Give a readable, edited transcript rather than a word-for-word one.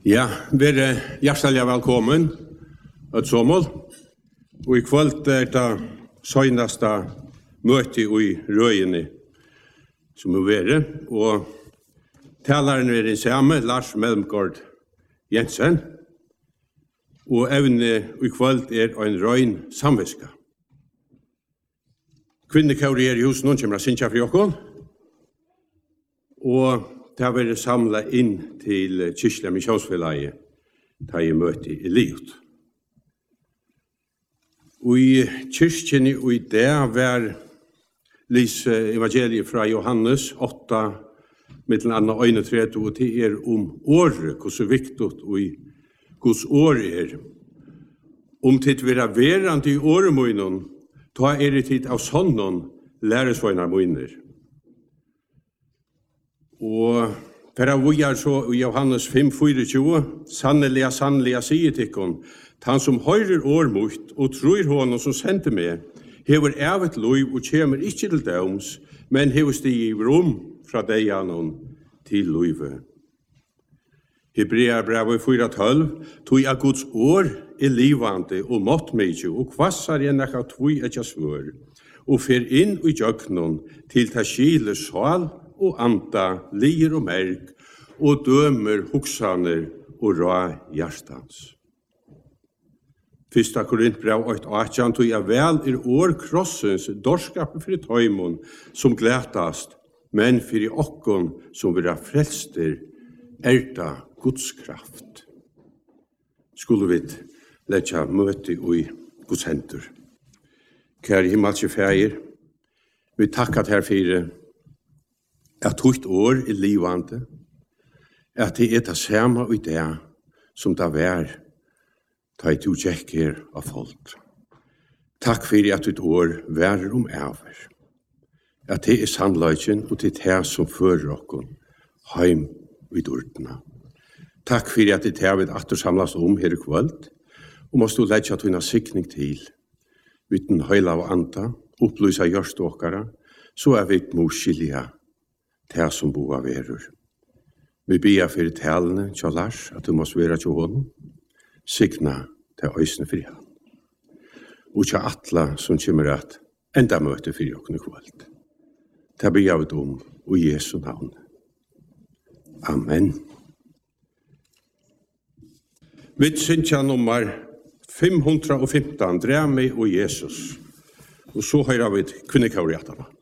Ja, vere hjertelig velkommen et sommer. Og I kveld det søgneste møte I Røyene som være. Og taleren den samme, Lars Melmgaard Jensen. Og evne I kveld en røyn samviska. Kvinnekauret I hos noen kommer Sintja Frjokon. Og det har vært samlet inn til Kyrkjelig Misjonsfellagget da jeg møtte I livet. Og I kyrkjene og I det var lys evangeliet fra Johannes 8, mittel anna 31, og det året, hvordan viktig og Guds år Om tid vera verant I åremunnen, ta det tid av sånne læresvøyner munner. Og for vi så I Johannes 5:24, sannelig, sannelig, sier tikkun, han som høyrer årmukt og tror honom som sendte meg, hever evet lov og kommer ikke til døms, men hever stig fra deianon til loive. Hebrea brevet 4:12, tog Guds år livande og måttmykje, og kvassar enn ekka tvoi etja svør, og fer inn I jøknon til ta skiler sal og anta, lir og merk, og dømer hoksaner og ra hjertans. 1. Korintbrev 8:18, tog vel år krossens dorskap for tøymon som glætast, men for okkon som vil ha frelster, erta Guds kraft. Skulle vi letja møte I Guds hendur. Kære himmelske feir, vi takkat her for at tukt år livande, at det det samme I det som det var da I tog her av folk. Takk for at ditt år værer over. At det sannløyken og det her som fører oss heim vid ordene. Takk for at det her vil atter samlas her I kveld, og måst du letja tøyna sikning til, vitten høyla av anta, opplysa gjørståkara, så vi må skilja det som boa verur. Vi bia for talene til Lars, at du måst være til honom, signa til øysene for han. Og til atla som kommer at enda møte for jokken I kveld. Det bia vi og I Jesu navn. Amen. Vi synsja nummer 515, Dremi og Jesus. Og så høyrer vi kvinnekauret.